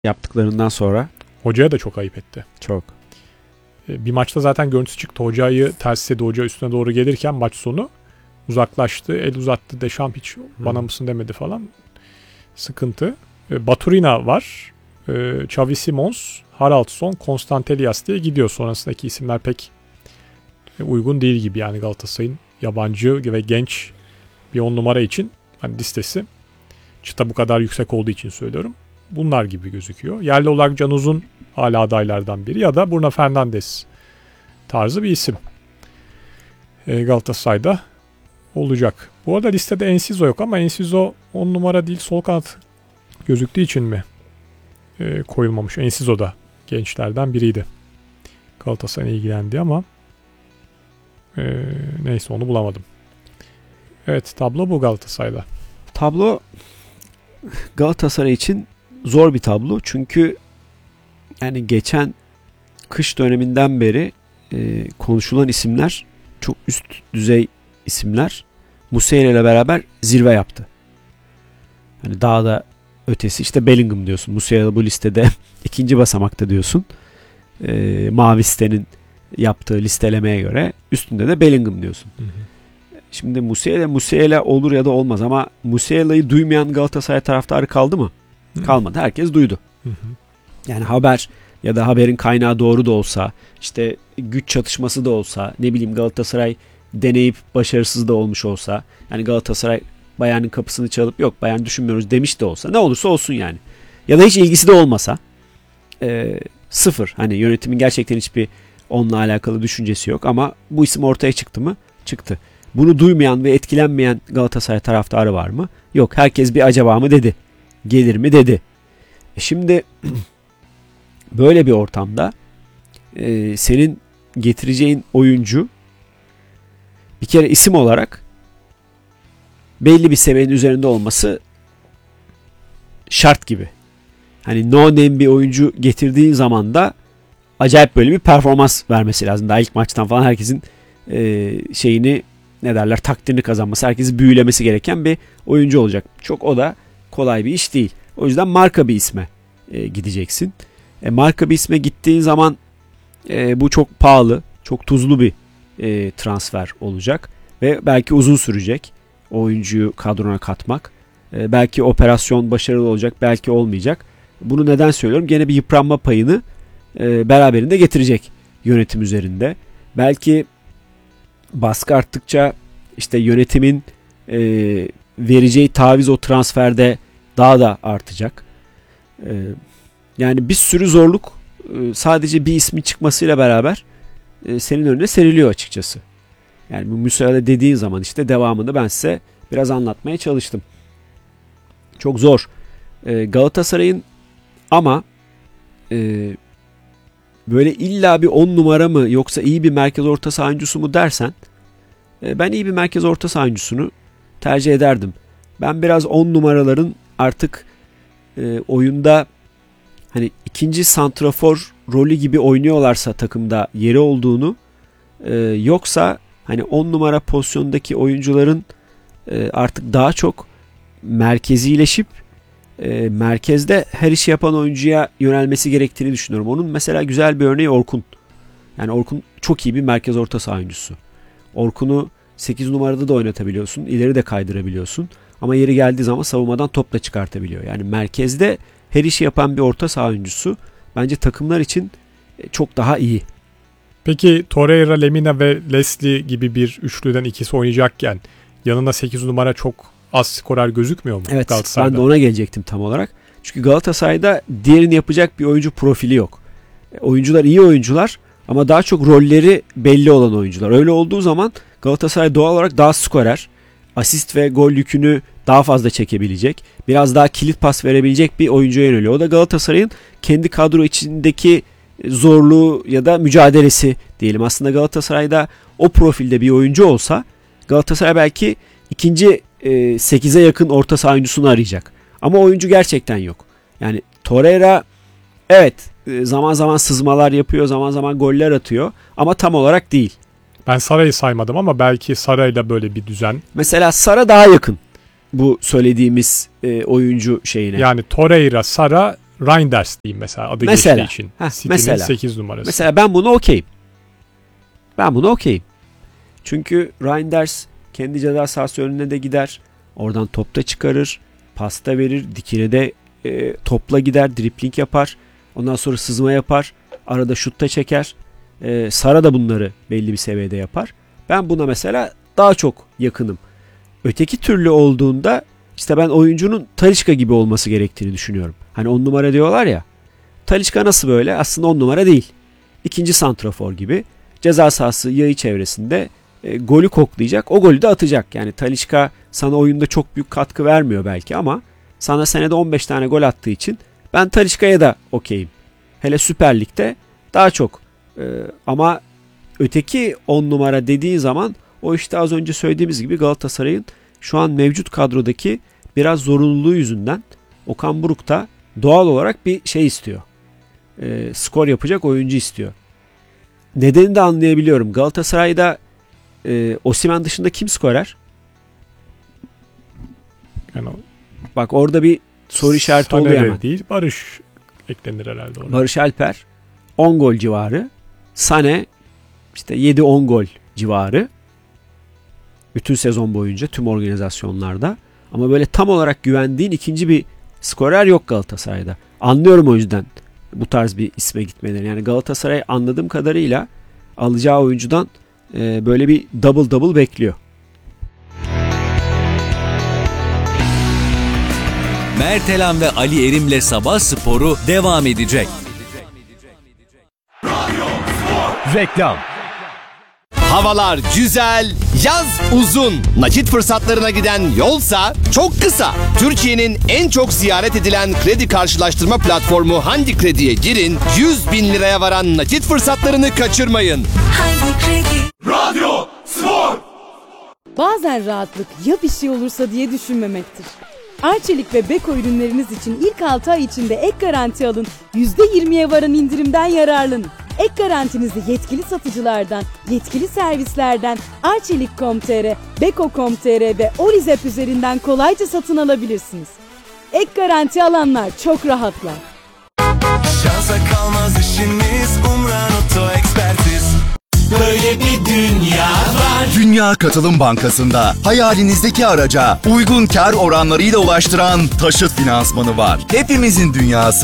yaptıklarından sonra. Hocaya da çok ayıp etti. Çok. Bir maçta zaten görüntüsü çıktı. Hocayı tersledi. Hoca üstüne doğru gelirken maç sonu uzaklaştı. El uzattı. Deschamps hiç bana mısın demedi falan. Sıkıntı. Baturina var. Xavi Simons, Haraldsson, Konstantelias diye gidiyor. Sonrasındaki isimler pek uygun değil gibi. Yani Galatasaray'ın yabancı ve genç bir 10 numara için hani listesi çıta bu kadar yüksek olduğu için söylüyorum. Bunlar gibi gözüküyor. Yerli olarak Can Uzun hala adaylardan biri ya da Bruno Fernandes tarzı bir isim. Galatasaray'da olacak. Bu arada listede Enciso yok ama Enciso 10 numara değil, sol kanat gözüktüğü için mi koyulmamış? Enciso da gençlerden biriydi. Galatasaray'la ilgilendi ama neyse onu bulamadım. Evet, tablo bu Galatasaray'da. Tablo Galatasaray için zor bir tablo. Çünkü yani geçen kış döneminden beri konuşulan isimler çok üst düzey isimler. Musiala ile beraber zirve yaptı. Hani daha da ötesi işte Bellingham diyorsun. Musiala bu listede ikinci basamakta diyorsun. Mavi sitenin yaptığı listelemeye göre üstünde de Bellingham diyorsun. Hı hı. Şimdi Musiala olur ya da olmaz ama Musiala'yı duymayan Galatasaray taraftarı kaldı mı? Hı. Kalmadı. Herkes duydu. Hı hı. Yani haber ya da haberin kaynağı doğru da olsa, işte güç çatışması da olsa, ne bileyim Galatasaray deneyip başarısız da olmuş olsa, yani Galatasaray Bayern'in kapısını çalıp yok Bayern düşünmüyoruz demiş de olsa, ne olursa olsun yani. Ya da hiç ilgisi de olmasa sıfır. Hani yönetimin gerçekten hiçbir onunla alakalı düşüncesi yok ama bu isim ortaya çıktı mı? Çıktı. Bunu duymayan ve etkilenmeyen Galatasaray taraftarı var mı? Yok. Herkes bir acaba mı dedi. Gelir mi dedi. Şimdi böyle bir ortamda senin getireceğin oyuncu bir kere isim olarak belli bir seviyenin üzerinde olması şart gibi. Hani no name bir oyuncu getirdiğin zaman da acayip böyle bir performans vermesi lazım. Daha ilk maçtan falan herkesin şeyini ne derler takdirini kazanması, herkesi büyülemesi gereken bir oyuncu olacak. Çok o da kolay bir iş değil. O yüzden marka bir isme gideceksin. Marka bir isme gittiğin zaman bu çok pahalı, çok tuzlu bir transfer olacak. Ve belki uzun sürecek oyuncuyu kadrona katmak. Belki operasyon başarılı olacak, belki olmayacak. Bunu neden söylüyorum? Gene bir yıpranma payını beraberinde getirecek yönetim üzerinde. Belki baskı arttıkça işte yönetimin vereceği taviz o transferde daha da artacak. Yani bir sürü zorluk sadece bir ismin çıkmasıyla beraber senin önüne seriliyor açıkçası. Yani bu müsaade dediğin zaman işte devamını ben size biraz anlatmaya çalıştım. Çok zor. Galatasaray'ın ama böyle illa bir 10 numara mı yoksa iyi bir merkez orta saha oyuncusu mu dersen ben iyi bir merkez orta saha oyuncusunu tercih ederdim. Ben biraz 10 numaraların artık oyunda hani ikinci santrafor rolü gibi oynuyorlarsa takımda yeri olduğunu yoksa hani 10 numara pozisyondaki oyuncuların artık daha çok merkezileşip merkezde her işi yapan oyuncuya yönelmesi gerektiğini düşünüyorum. Onun mesela güzel bir örneği Orkun. Yani Orkun çok iyi bir merkez orta saha oyuncusu. Orkun'u 8 numarada da oynatabiliyorsun. İleri de kaydırabiliyorsun. Ama yeri geldiği zaman savunmadan topla çıkartabiliyor. Yani merkezde her işi yapan bir orta saha oyuncusu bence takımlar için çok daha iyi. Peki Torreira, Lemina ve Leslie gibi bir üçlüden ikisi oynayacakken yanında 8 numara çok az skorer gözükmüyor mu? Evet, ben de ona gelecektim tam olarak. Çünkü Galatasaray'da diğerini yapacak bir oyuncu profili yok. Oyuncular iyi oyuncular ama daha çok rolleri belli olan oyuncular. Öyle olduğu zaman Galatasaray doğal olarak daha skorer, asist ve gol yükünü daha fazla çekebilecek, biraz daha kilit pas verebilecek bir oyuncuya yöneliyor. O da Galatasaray'ın kendi kadro içindeki zorluğu ya da mücadelesi diyelim. Aslında Galatasaray'da o profilde bir oyuncu olsa Galatasaray belki ikinci 8'e yakın orta saha oyuncusunu arayacak. Ama oyuncu gerçekten yok. Yani Torreira evet zaman zaman sızmalar yapıyor, zaman zaman goller atıyor ama tam olarak değil. Ben Sara'yı saymadım ama belki Sara'yla böyle bir düzen. Mesela Sara daha yakın bu söylediğimiz oyuncu şeyine. Yani Torreira, Sara, Reinders diyeyim mesela adı Mesela. geçtiği için. City'nin Mesela. 8 numarası. Mesela ben bunu okeyim. Çünkü Reinders kendi ceza sahası önüne de gider. Oradan topta çıkarır. Pasta verir. Dikine de topla gider. Dripling yapar. Ondan sonra sızma yapar. Arada şutta çeker. Sara da bunları belli bir seviyede yapar. Ben buna mesela daha çok yakınım. Öteki türlü olduğunda işte ben oyuncunun Talisca gibi olması gerektiğini düşünüyorum. Hani 10 numara diyorlar ya. Talisca nasıl böyle? Aslında 10 numara değil. İkinci santrafor gibi. Ceza sahası yayı çevresinde golü koklayacak. O golü de atacak. Yani Talisca sana oyunda çok büyük katkı vermiyor belki ama sana senede 15 tane gol attığı için ben Talisca'ya da okeyim. Hele Süper Lig'de daha çok. Ama öteki 10 numara dediği zaman o işte az önce söylediğimiz gibi Galatasaray'ın şu an mevcut kadrodaki biraz zorunluluğu yüzünden Okan Buruk da doğal olarak bir şey istiyor. Skor yapacak oyuncu istiyor. Nedenini de anlayabiliyorum. Galatasaray'da Osimhen dışında kim skorer? Yani Bak orada bir soru işareti oluyor hemen. Değil, Barış eklenir herhalde orada. Barış Alper 10 gol civarı. Sane işte 7-10 gol civarı. Bütün sezon boyunca tüm organizasyonlarda. Ama böyle tam olarak güvendiğin ikinci bir skorer yok Galatasaray'da. Anlıyorum o yüzden bu tarz bir isme gitmelerini. Yani Galatasaray anladığım kadarıyla alacağı oyuncudan böyle bir double bekliyor. Mertelan ve Ali Erim'le Sabah Sporu devam edecek. Reklam. Havalar güzel, yaz uzun. Nakit fırsatlarına giden yolsa çok kısa. Türkiye'nin en çok ziyaret edilen kredi karşılaştırma platformu Hangi Kredi'ye girin, 100 bin liraya varan nakit fırsatlarını kaçırmayın. Hangi Kredi? Radyo Spor. Bazen rahatlık ya bir şey olursa diye düşünmemektir. Arçelik ve Beko ürünleriniz için ilk 6 ay içinde ek garanti alın, %20'ye varan indirimden yararlanın. Ek garantinizi yetkili satıcılardan, yetkili servislerden, Arçelik.com.tr, Beko.com.tr ve Olizep üzerinden kolayca satın alabilirsiniz. Ek garanti alanlar çok rahatlar. Şansa kalmaz işiniz, Umran Oto Ekspertiz. Böyle bir dünya var. Dünya Katılım Bankası'nda hayalinizdeki araca uygun kar oranlarıyla ulaştıran taşıt finansmanı var. Hepimizin dünyası